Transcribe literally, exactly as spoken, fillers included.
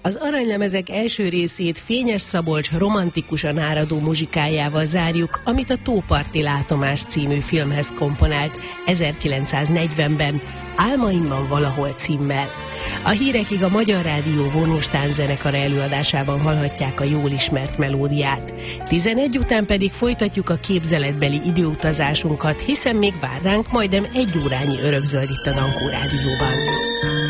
Az Aranylemezek első részét Fényes Szabolcs romantikusan áradó muzsikájával zárjuk, amit a Tóparti látomás című filmhez komponált ezerkilencszáznegyvenben, Álmaimban valahol címmel. A hírekig a Magyar Rádió vonós tánczenekara előadásában hallhatják a jól ismert melódiát. tizenegy után pedig folytatjuk a képzeletbeli időutazásunkat, hiszen még vár ránk majdnem egy órányi örökzöld itt a Dankó Rádióban.